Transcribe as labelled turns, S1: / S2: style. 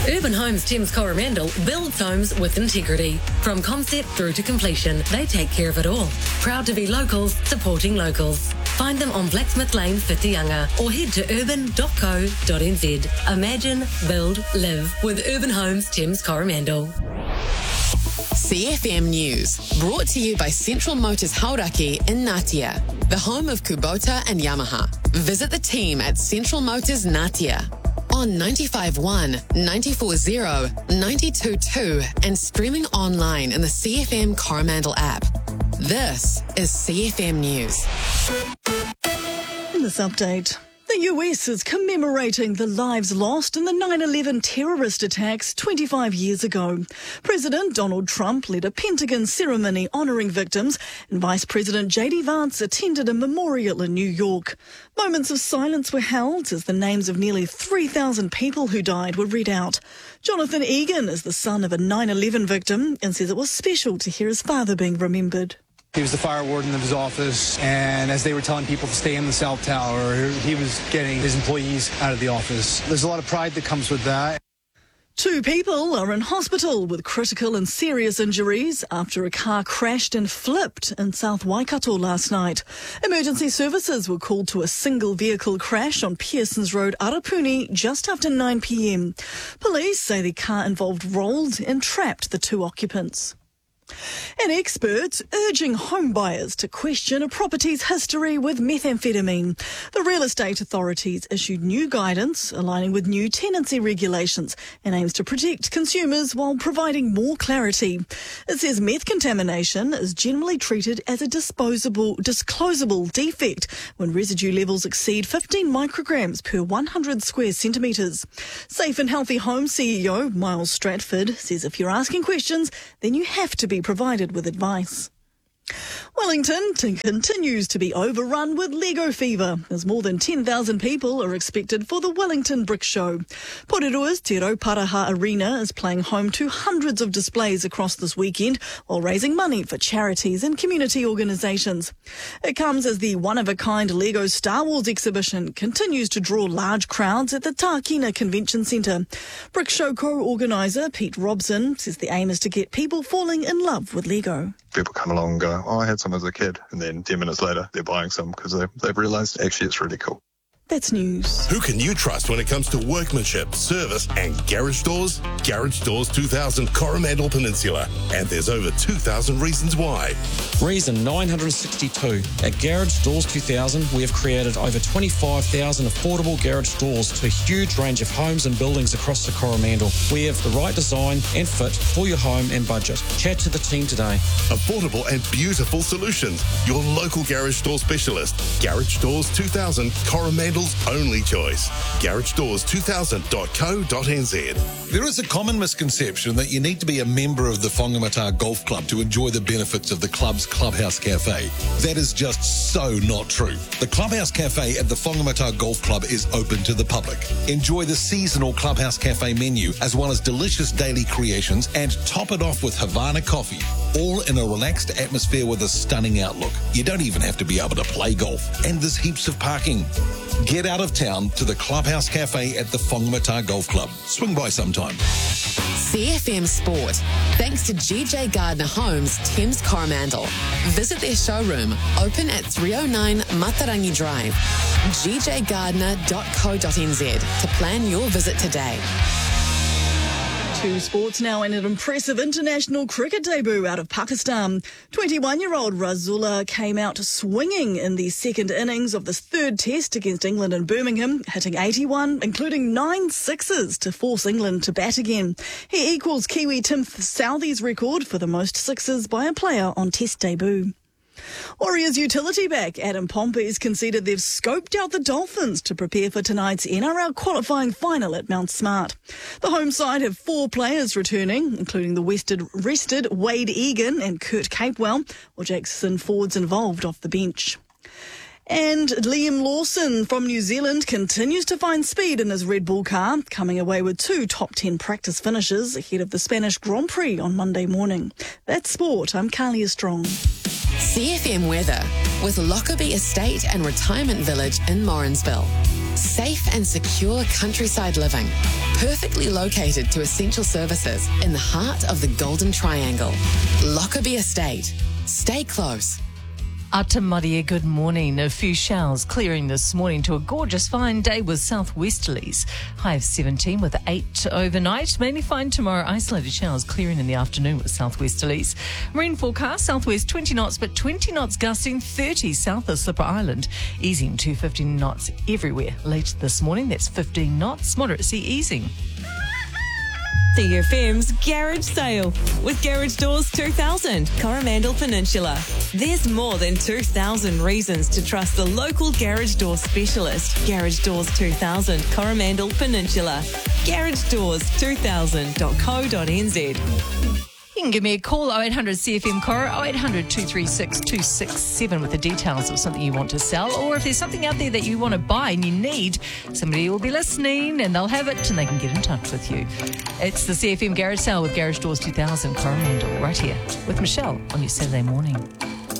S1: Urban Homes Thames Coromandel builds homes with integrity. From concept through to completion, they take care of it all. Proud to be locals, supporting locals. Find them on Blacksmith Lane, Whitianga, or head to urban.co.nz. Imagine, build, live with Urban Homes Thames Coromandel.
S2: CFM News, brought to you by Central Motors Hauraki in Ngatea, the home of Kubota and Yamaha. Visit the team at Central Motors Ngatea on 95.1, 94.0, 92.2 and streaming online in the CFM Coromandel app. This is CFM News.
S3: In this update, the US is commemorating the lives lost in the 9/11 terrorist attacks 25 years ago. President Donald Trump led a Pentagon ceremony honouring victims, and Vice President J.D. Vance attended a memorial in New York. Moments of silence were held as the names of nearly 3,000 people who died were read out. Jonathan Egan is the son of a 9/11 victim and says it was special to hear his father being remembered.
S4: He was the fire warden of his office, and as they were telling people to stay in the South Tower, he was getting his employees out of the office. There's a lot of pride that comes with that.
S3: 2 people are in hospital with critical and serious injuries after a car crashed and flipped in South Waikato last night. Emergency services were called to a single vehicle crash on Pearsons Road, Arapuni, just after 9 p.m. Police say the car involved rolled and trapped the 2 occupants. And experts urging home buyers to question a property's history with methamphetamine. The real estate authorities issued new guidance aligning with new tenancy regulations and aims to protect consumers while providing more clarity. It says meth contamination is generally treated as a disclosable defect when residue levels exceed 15 micrograms per 100 square centimetres. Safe and Healthy Home CEO Miles Stratford says if you're asking questions, then you have to be provided with advice. Wellington continues to be overrun with Lego fever, as more than 10,000 people are expected for the Wellington Brick Show. Poreroa's Te Rauparaha Arena is playing home to hundreds of displays across this weekend while raising money for charities and community organisations. It comes as the one-of-a-kind Lego Star Wars exhibition continues to draw large crowds at the Tākina Convention Centre. Brick Show co-organiser Pete Robson says the aim is to get people falling in love with Lego.
S5: People come along and go, oh, I had some as a kid. And then 10 minutes later, they're buying some because they've realised actually it's really cool.
S3: That's news.
S6: Who can you trust when it comes to workmanship, service and garage doors? Garage Doors 2000 Coromandel Peninsula. And there's over 2,000 reasons why.
S7: Reason 962. At Garage Doors 2000, we have created over 25,000 affordable garage doors to a huge range of homes and buildings across the Coromandel. We have the right design and fit for your home and budget. Chat to the team today.
S6: Affordable and beautiful solutions. Your local garage door specialist. Garage Doors 2000 Coromandel only choice. GarageDoors2000.co.nz.
S8: There is a common misconception that you need to be a member of the Whangamata Golf Club to enjoy the benefits of the club's Clubhouse Cafe. That is just so not true. The Clubhouse Cafe at the Whangamata Golf Club is open to the public. Enjoy the seasonal Clubhouse Cafe menu as well as delicious daily creations and top it off with Havana coffee, all in a relaxed atmosphere with a stunning outlook. You don't even have to be able to play golf, and there's heaps of parking. Get out of town to the Clubhouse Cafe at the Whangamata Golf Club. Swing by sometime.
S2: CFM Sport, thanks to GJ Gardner Homes, Thames Coromandel. Visit their showroom, open at 309 Matarangi Drive. gjgardner.co.nz to plan your visit today.
S3: To sports now, and an impressive international cricket debut out of Pakistan. 21-year-old Razullah came out swinging in the second innings of the third test against England in Birmingham, hitting 81, including 9 sixes to force England to bat again. He equals Kiwi Tim Southee's record for the most sixes by a player on test debut. Warriors utility back Adam Pompey's conceded they've scoped out the Dolphins to prepare for tonight's NRL qualifying final at Mount Smart. The home side have 4 players returning, including the rested Wade Egan and Kurt Capewell, while Jackson Ford's involved off the bench. And Liam Lawson from New Zealand continues to find speed in his Red Bull car, coming away with 2 top 10 practice finishes ahead of the Spanish Grand Prix on Monday morning. That's sport. I'm Carlia Strong.
S2: CFM weather with Lockerbie Estate and Retirement Village in Morrinsville. Safe and secure countryside living. Perfectly located to essential services in the heart of the Golden Triangle. Lockerbie Estate. Stay close.
S9: Atamaria, good morning. A few showers clearing this morning to a gorgeous fine day with southwesterlies. High of 17 with 8 overnight. Mainly fine tomorrow. Isolated showers clearing in the afternoon with southwesterlies. Marine forecast, southwest 20 knots, but 20 knots gusting 30 south of Slipper Island. Easing to 15 knots everywhere. Later this morning, that's 15 knots. Moderate sea easing.
S10: CFM's Garage Sale with Garage Doors 2000, Coromandel Peninsula. There's more than 2,000 reasons to trust the local garage door specialist. Garage Doors 2000, Coromandel Peninsula. GarageDoors2000.co.nz.
S9: You can give me a call, 0800 CFM Cora, 0800 236 267 with the details of something you want to sell, or if there's something out there that you want to buy and you need, somebody will be listening and they'll have it and they can get in touch with you. It's the CFM Garage Sale with Garage Doors 2000 Coromandel right here with Michelle on your Saturday morning.